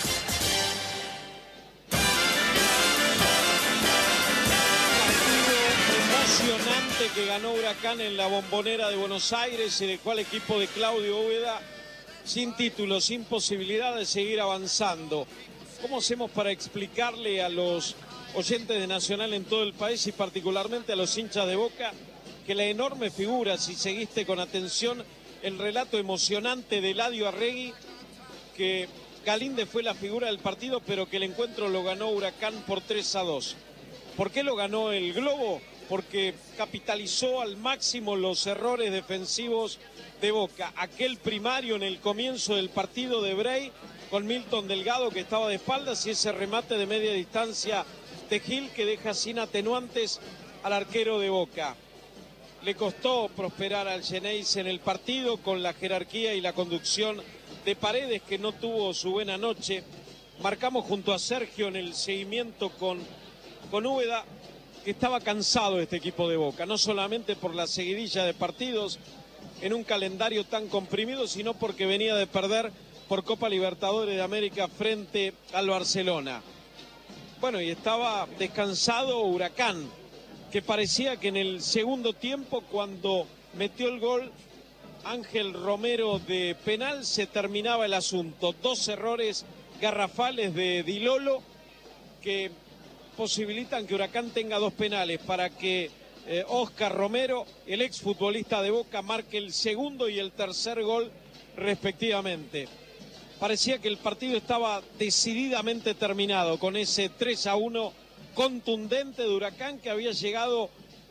Emocionante que ganó Huracán en la Bombonera de Buenos Aires y dejó al equipo de Claudio Úbeda sin título, sin posibilidad de seguir avanzando. ¿Cómo hacemos para explicarle a los oyentes de Nacional en todo el país y particularmente a los hinchas de Boca que la enorme figura, si seguiste con atención el relato emocionante de Eladio Arregui, que Galíndez fue la figura del partido, pero que el encuentro lo ganó Huracán por tres a dos? ¿Por qué lo ganó el Globo? Porque capitalizó al máximo los errores defensivos de Boca. Aquel primario en el comienzo del partido de Bray con Milton Delgado, que estaba de espaldas, y ese remate de media distancia de Gil que deja sin atenuantes al arquero de Boca. Le costó prosperar al Geneis en el partido con la jerarquía y la conducción de Paredes, que no tuvo su buena noche. Marcamos junto a Sergio en el seguimiento con, con Úbeda, que estaba cansado este equipo de Boca, no solamente por la seguidilla de partidos en un calendario tan comprimido, sino porque venía de perder por Copa Libertadores de América frente al Barcelona. Bueno, y estaba descansado Huracán, que parecía que en el segundo tiempo, cuando metió el gol Ángel Romero de penal, se terminaba el asunto. Dos errores garrafales de Di Lolo que posibilitan que Huracán tenga dos penales para que eh, Óscar Romero, el exfutbolista de Boca, marque el segundo y el tercer gol respectivamente. Parecía que el partido estaba decididamente terminado con ese tres a uno contundente de Huracán, que había llegado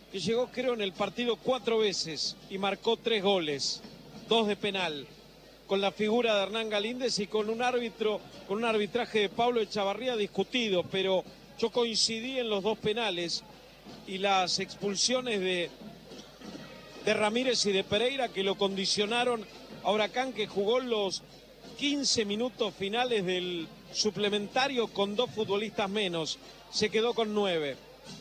que llegó creo en el partido cuatro veces y marcó tres goles, dos de penal, con la figura de Hernán Galíndez y con un árbitro, con un arbitraje de Pablo Echavarría discutido, pero yo coincidí en los dos penales y las expulsiones de, de Ramírez y de Pereira que lo condicionaron a Huracán, que jugó los quince minutos finales del suplementario con dos futbolistas menos, se quedó con nueve.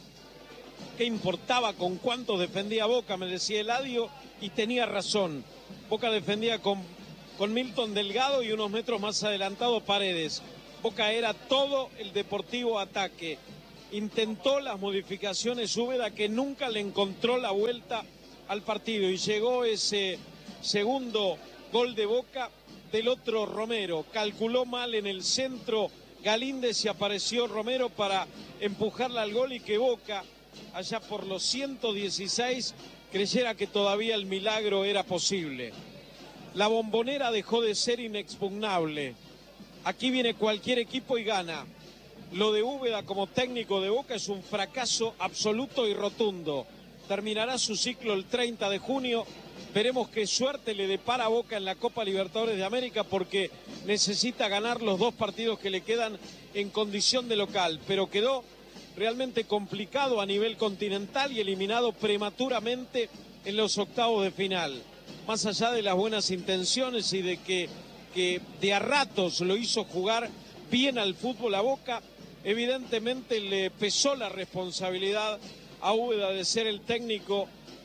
¿Qué importaba con cuántos defendía Boca? Me decía Eladio y tenía razón. Boca defendía con, con Milton Delgado y unos metros más adelantado Paredes. Boca era todo el Deportivo ataque. Intentó las modificaciones Úbeda, que nunca le encontró la vuelta al partido, y llegó ese segundo gol de Boca del otro Romero. Calculó mal en el centro Galíndez y apareció Romero para empujarla al gol y que Boca, allá por los ciento dieciséis, creyera que todavía el milagro era posible. La Bombonera dejó de ser inexpugnable. Aquí viene cualquier equipo y gana. Lo de Úbeda como técnico de Boca es un fracaso absoluto y rotundo. Terminará su ciclo el treinta de junio. Veremos qué suerte le depara a Boca en la Copa Libertadores de América, porque necesita ganar los dos partidos que le quedan en condición de local. Pero quedó realmente complicado a nivel continental y eliminado prematuramente en los octavos de final. Más allá de las buenas intenciones y de que, que de a ratos lo hizo jugar bien al fútbol a Boca, evidentemente le pesó la responsabilidad a Úbeda de ser el técnico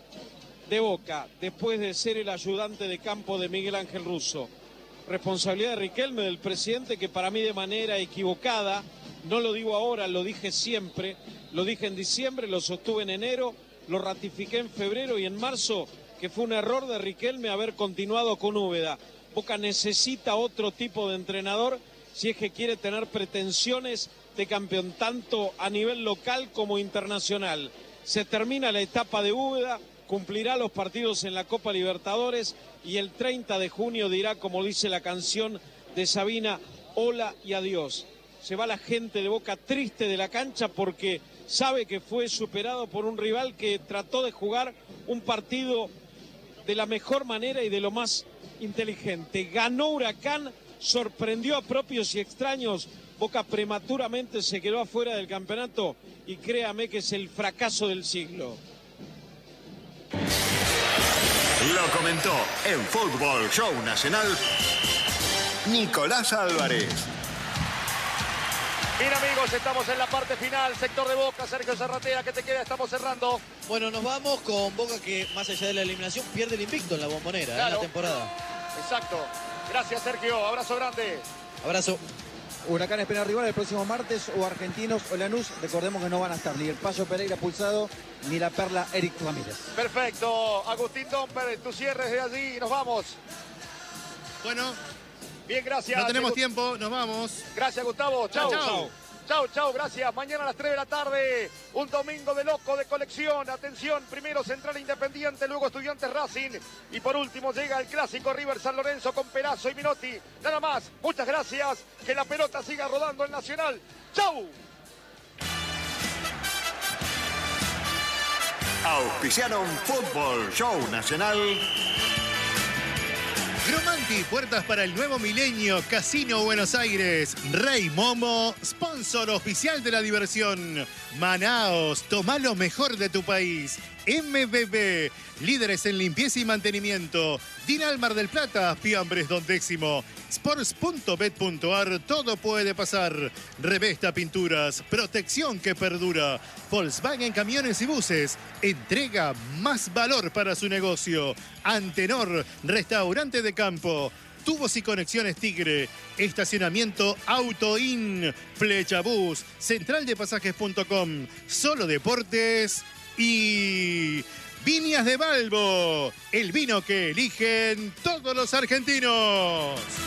de Boca, después de ser el ayudante de campo de Miguel Ángel Russo. Responsabilidad de Riquelme, del presidente, que para mí de manera equivocada, no lo digo ahora, lo dije siempre, lo dije en diciembre, lo sostuve en enero, lo ratifiqué en febrero y en marzo, que fue un error de Riquelme haber continuado con Úbeda. Boca necesita otro tipo de entrenador si es que quiere tener pretensiones de campeón, tanto a nivel local como internacional. Se termina la etapa de Úbeda, cumplirá los partidos en la Copa Libertadores y el treinta de junio dirá, como dice la canción de Sabina, hola y adiós. Se va la gente de Boca triste de la cancha porque sabe que fue superado por un rival que trató de jugar un partido de la mejor manera y de lo más inteligente. Ganó Huracán, sorprendió a propios y extraños. Boca prematuramente se quedó afuera del campeonato y créame que es el fracaso del siglo. Lo comentó en Fútbol Show Nacional Nicolás Álvarez. Bien, amigos, estamos en la parte final, sector de Boca. Sergio Zarratea, ¿qué te queda? Estamos cerrando. Bueno, nos vamos con Boca, que más allá de la eliminación pierde el invicto en la Bombonera, claro, en la temporada. Exacto. Gracias, Sergio. Abrazo grande. Abrazo. Huracán espera rival el próximo martes, o Argentinos o Lanús. Recordemos que no van a estar ni el Payo Pereira Pulsado ni la Perla Eric Ramírez. Perfecto. Agustín Domper, tu cierre desde allí. Nos vamos. Bueno. Bien, gracias. No tenemos tiempo, nos vamos. Gracias, Gustavo. Chau. Chau, chau. Chau, chau, gracias. Mañana a las tres de la tarde, un domingo de loco de colección. Atención, primero Central Independiente, luego Estudiantes Racing. Y por último llega el clásico River San Lorenzo con Perazo y Minotti. Nada más, muchas gracias. Que la pelota siga rodando en Nacional. ¡Chau! Auspiciaron Fútbol Show Nacional. Gromanti, puertas para el nuevo milenio, Casino Buenos Aires. Rey Momo, sponsor oficial de la diversión. Manaos, toma lo mejor de tu país. M B B, líderes en limpieza y mantenimiento. Dinal Mar del Plata, Fiambres Don Décimo. Sports punto bet punto ar, todo puede pasar. Revesta Pinturas, protección que perdura. Volkswagen Camiones y Buses, entrega más valor para su negocio. Antenor, restaurante de campo. Tubos y conexiones Tigre, estacionamiento Autoin, Flechabús, central de pasajes punto com, Solo Deportes y Viñas de Balbo, el vino que eligen todos los argentinos.